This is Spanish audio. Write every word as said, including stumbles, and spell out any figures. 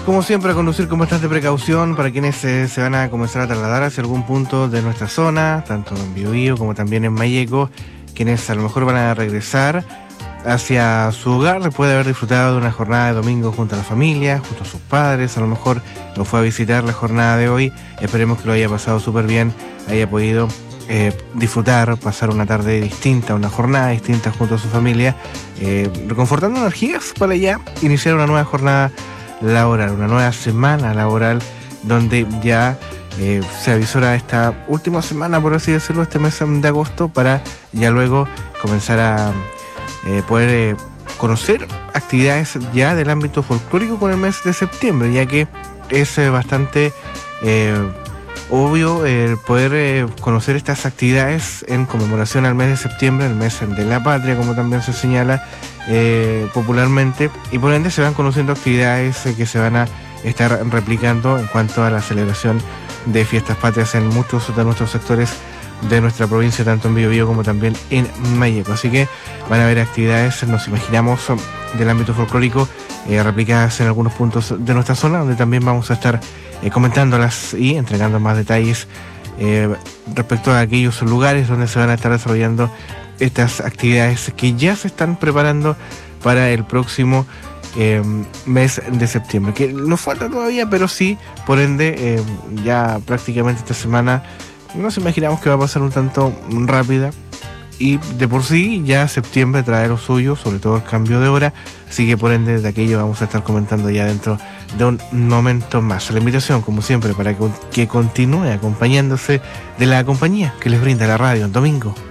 Como siempre, a conducir con bastante precaución para quienes eh, se van a comenzar a trasladar hacia algún punto de nuestra zona, tanto en Biobío como también en Malleco, quienes a lo mejor van a regresar hacia su hogar después de haber disfrutado de una jornada de domingo junto a la familia, junto a sus padres, a lo mejor lo fue a visitar la jornada de hoy. Esperemos que lo haya pasado súper bien, haya podido eh, disfrutar, pasar una tarde distinta, una jornada distinta junto a su familia, eh, reconfortando energías para ya iniciar una nueva jornada laboral, una nueva semana laboral donde ya eh, se avisora esta última semana, por así decirlo, este mes de agosto, para ya luego comenzar a eh, poder eh, conocer actividades ya del ámbito folclórico con el mes de septiembre, ya que es eh, bastante eh, obvio el poder eh, conocer estas actividades en conmemoración al mes de septiembre, el mes de la patria, como también se señala eh, popularmente, y por ende se van conociendo actividades eh, que se van a estar replicando en cuanto a la celebración de fiestas patrias en muchos de nuestros sectores de nuestra provincia, tanto en Biobío como también en Malleco. Así que van a haber actividades, nos imaginamos, del ámbito folclórico eh, replicadas en algunos puntos de nuestra zona, donde también vamos a estar eh, comentándolas y entregando más detalles eh, respecto a aquellos lugares donde se van a estar desarrollando estas actividades que ya se están preparando para el próximo eh, mes de septiembre, que nos falta todavía, pero sí, por ende, eh, ya prácticamente esta semana nos imaginamos que va a pasar un tanto rápida, y de por sí ya septiembre trae lo suyo, sobre todo el cambio de hora, así que por ende de aquello vamos a estar comentando ya dentro de un momento más. La invitación, como siempre, para que, que continúe acompañándose de la compañía que les brinda la radio en domingo.